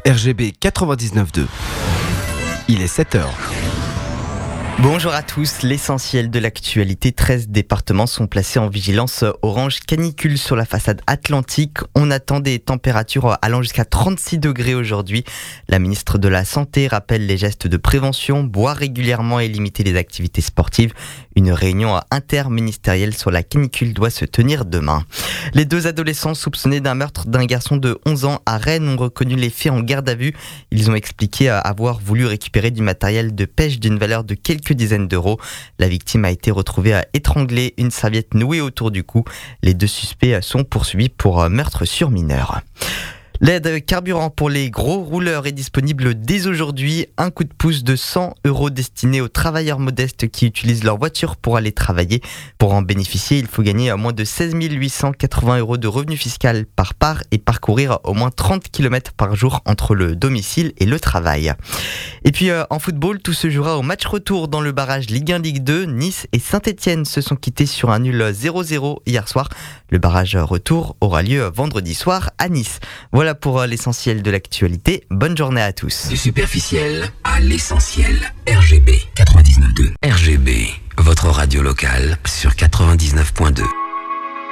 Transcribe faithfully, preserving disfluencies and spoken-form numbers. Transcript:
R G B quatre-vingt-dix-neuf point deux. Il est sept heures. Bonjour à tous, l'essentiel de l'actualité, treize départements sont placés en vigilance orange canicule sur la façade atlantique. On attend des températures allant jusqu'à trente-six degrés aujourd'hui. La ministre de la Santé rappelle les gestes de prévention, boire régulièrement et limiter les activités sportives. Une réunion interministérielle sur la canicule doit se tenir demain. Les deux adolescents soupçonnés d'un meurtre d'un garçon de onze ans à Rennes ont reconnu les faits en garde à vue. Ils ont expliqué avoir voulu récupérer du matériel de pêche d'une valeur de quelques dizaines d'euros. La victime a été retrouvée étranglée, une serviette nouée autour du cou. Les deux suspects sont poursuivis pour meurtre sur mineur. L'aide carburant pour les gros rouleurs est disponible dès aujourd'hui. Un coup de pouce de cent euros destiné aux travailleurs modestes qui utilisent leur voiture pour aller travailler. Pour en bénéficier, il faut gagner moins de seize mille huit cent quatre-vingts euros de revenu fiscal par part et parcourir au moins trente kilomètres par jour entre le domicile et le travail. Et puis euh, en football, tout se jouera au match retour dans le barrage Ligue un Ligue deux. Nice et Saint-Etienne se sont quittés sur un nul zéro zéro hier soir. Le barrage retour aura lieu vendredi soir à Nice. Voilà pour l'essentiel de l'actualité. Bonne journée à tous. Du superficiel à l'essentiel. R G B quatre-vingt-dix-neuf point deux. R G B, votre radio locale sur quatre-vingt-dix-neuf point deux.